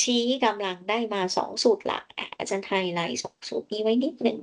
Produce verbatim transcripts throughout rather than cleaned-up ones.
ชี้กำลังได้มา สอง สูตรหลัก อา อาจารย์ไฮไลต์ สอง สูตรนี้ไว้นิดหนึ่ง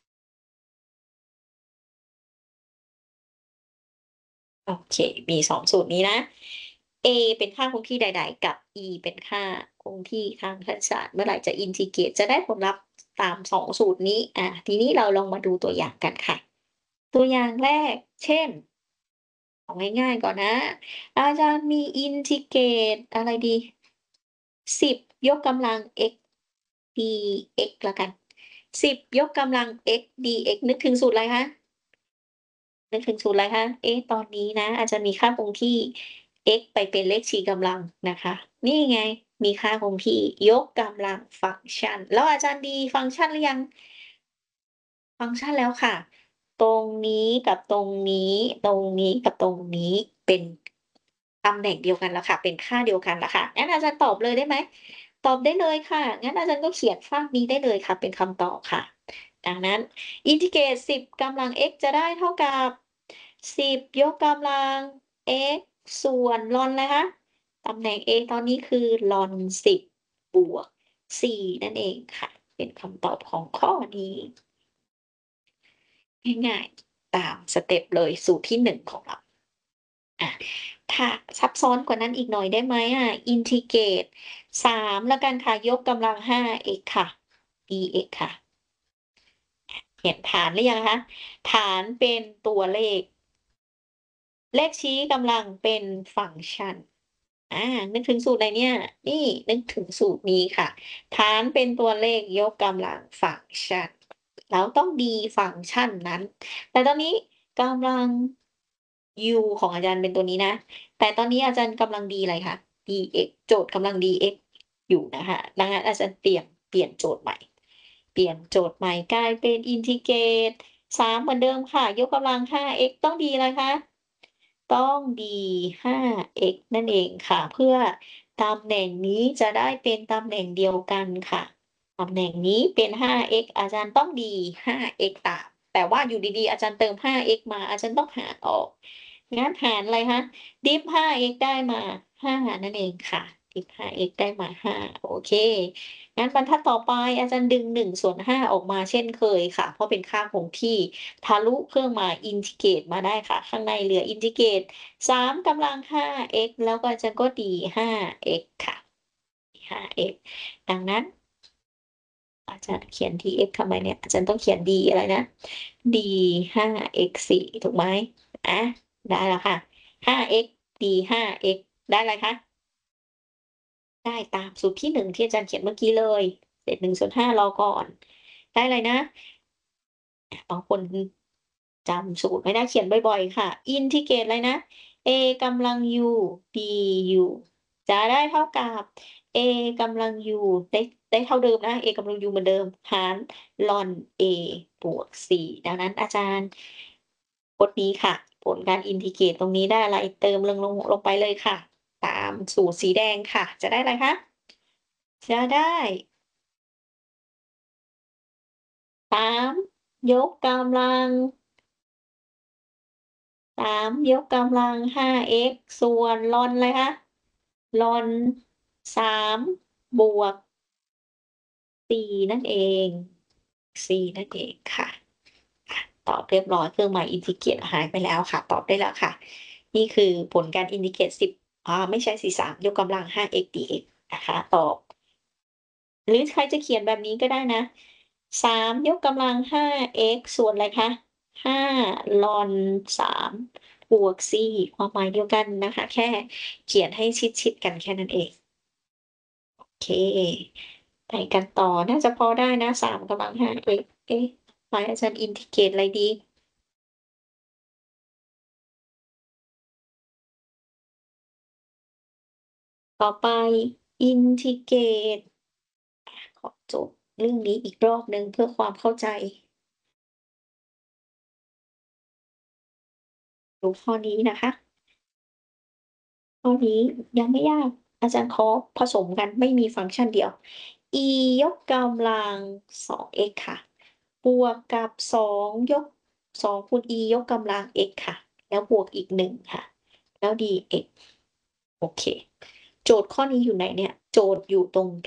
โอเค มี สอง สูตรนี้นะ A เป็นค่าคงที่ใด ๆ กับ E เป็นค่าคงที่ทางคณิตศาสตร์ เมื่อไหร่จะอินทิเกรตจะได้ผลลัพธ์ตาม สอง สูตรนี้ อา ทีนี้เราลองมาดูตัวอย่างกันค่ะ ตัวอย่างแรก เช่น เอาง่าย ๆ ก่อนนะ อาจารย์มีอินทิเกรตอะไรดี สิบ ยกกำลัง x dx แล้วกัน สิบ ยกกำลัง x dx นึกถึงสูตรอะไรคะ? นึกถึงสูตรอะไรคะ? เอ๊ะ ตอนนี้นะอาจารย์มีค่าคงที่ x ไปเป็นเลขชี้กำลังนะคะ นี่ไงมีค่าคงที่ยกกำลังฟังก์ชัน แล้วอาจารย์ D ฟังก์ชันหรือยัง? ฟังก์ชันแล้วค่ะ ตรงนี้กับตรงนี้ ตรงนี้กับตรงนี้เป็นตำแหน่งเดียวกันแล้วค่ะ เป็นค่าเดียวกันแล้วค่ะ งั้นอาจารย์ตอบเลยได้ไหม? ตอบได้เลยค่ะ งั้นอาจารย์ก็เขียนฝาก นี้ได้เลยค่ะ เป็นคำตอบค่ะ ดังนั้นอินทิเกรต สิบ กำลัง x จะได้เท่ากับ สิบ ยกกำลัง x ส่วน ln อะไรคะ ตำแหน่ง A ตอนนี้คือ ln สิบ บวก สี่ นั่นเองค่ะ เป็นคำตอบของข้อนี้ ง่าย ๆ ตามสเต็ปเลย สูตรที่ หนึ่ง ของเรา อา ถ้าซับซ้อนกว่านั้นอีกหน่อยได้ไหมอะ อินทิเกรต สาม แล้วกันค่ะ ยกกำลัง ห้า x ค่ะ dx ค่ะ เห็นฐานหรือยังคะ? ฐานเป็นตัวเลข เลขชี้กำลังเป็นฟังก์ชัน อา นึกถึงสูตรไหนเนี่ย? นี่นึกถึงสูตรนี้ค่ะ ฐานเป็นตัวเลขยกกำลังฟังก์ชัน แล้วต้อง D ฟังก์ชันนั้น แต่ตอนนี้กำลัง U ของอาจารย์เป็นตัวนี้นะ แต่ตอนนี้อาจารย์กำลัง D อะไรคะ dx โจทย์กำลัง dx อยู่นะคะ ดังนั้นอาจารย์เตรียมเปลี่ยนโจทย์ใหม่ เปลี่ยนโจทย์ใหม่กลายเป็นอินทิเกรต สาม เหมือนเดิมค่ะ ยกกำลัง ห้า x ต้อง D อะไรคะ? ต้อง D ห้า x นั่นเองค่ะ เพื่อตำแหน่งนี้จะได้เป็นตำแหน่งเดียวกันค่ะ ตำแหน่งนี้เป็น ห้า x อาจารย์ต้อง D ห้า x ตาม แต่ว่าอยู่ดี ๆ อาจารย์เติม ห้า x มา อาจารย์ต้องหารออก งั้นหารอะไรคะ diff ห้า x ได้มา ห้า นั่นเองค่ะ diff ห้า x ได้มา ห้า โอเค งั้นบรรทัดต่อไปอาจารย์ดึง หนึ่ง ส่วน ห้า ออกมาเช่นเคยค่ะ เพราะเป็นค่าคงที่ ทะลุเครื่องหมายอินทิเกรตมาได้ค่ะ ข้างในเหลืออินทิเกรต สาม กำลัง ห้า x แล้วก็อาจารย์ก็ D ห้า x ค่ะ D ห้า x ดังนั้น อาจารย์เขียน dx ทำไมเนี่ย อาจารย์ต้องเขียน D อะไรนะ D ห้า x สี่ ถูกไหม? อา ได้แล้วค่ะ ห้า x D ห้า x ได้อะไรคะ? ได้ตามสูตรที่ หนึ่ง ที่อาจารย์เขียนเมื่อกี้เลย เศษ หนึ่ง ส่วน ห้า รอก่อน ได้อะไรนะ? บางคน จำสูตรไม่ได้ เขียนบ่อย ๆ ค่ะ อินทิเกรตอะไรนะ A กำลัง U du จะได้เท่ากับ A กำลัง U ได้ ได้เท่าเดิมนะ A กำลัง U เหมือนเดิม หาร ln A บวก สี่ ดังนั้นอาจารย์ กด นี้ค่ะ ผลการอินทิเกรตตรงนี้ได้อะไร เติมลง ลง ลงไปเลยค่ะ ตามสูตรสีแดงค่ะ จะได้อะไรคะ? จะได้ สาม ยกกำลัง สาม ยกกำลัง ห้า x ส่วน ln อะไรคะ? ln สาม บวก สี่ นั่นเอง สี่ นั่นเองค่ะ อะ ตอบเรียบร้อย เครื่องหมายอินทิเกรตหายไปแล้วค่ะ ตอบได้แล้วค่ะ นี่คือผลการอินทิเกรต สิบ อ่า ไม่ใช่สิ สาม ยกกำลัง ห้า x dx นะคะ ตอบ หรือใครจะเขียนแบบนี้ก็ได้นะ สาม ยกกำลัง ห้า x ส่วนอะไรคะ ห้า ln สาม บวก สี่ ความหมายเดียวกันนะคะ แค่เขียนให้ชิด ๆ กันแค่นั้นเอง โอเค ไปกันต่อ น่าจะพอได้นะ สาม กำลัง ห้า x เอ๊ะ ต่อไปอาจารย์อินทิเกรตอะไรดี? ต่อไปอินทิเกรต อา ขอโจทย์เรื่องนี้อีกรอบหนึ่งเพื่อความเข้าใจ ดูข้อนี้นะคะ ข้อนี้ยังไม่ยาก อาจารย์ขอผสมกัน ไม่มีฟังก์ชันเดียว e ยกกำลัง สอง x ค่ะ บวกกับ สอง ยก สอง คูณ e ยกกำลัง x ค่ะ แล้วบวกอีก หนึ่ง ค่ะ แล้ว dx โอเค โจทย์ข้อนี้อยู่ไหนเนี่ย? โจทย์อยู่ตรง